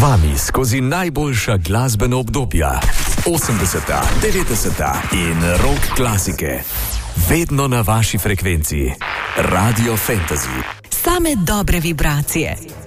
vami skozi najboljša glasbena obdobja, 80., 90. in rock klasike. Vedno na vaši frekvenci. Radio Fantasy. Same dobre vibracije.